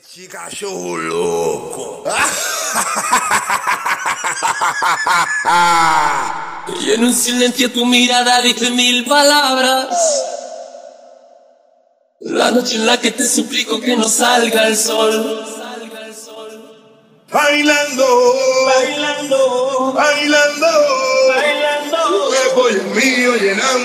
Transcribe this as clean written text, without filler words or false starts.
Chica, yo loco. Y en un silencio tu mirada dice mil palabras. La noche en la que te suplico que no salga el sol. Bailando, Bailando, bailando, bailando. el pollo mío llenando.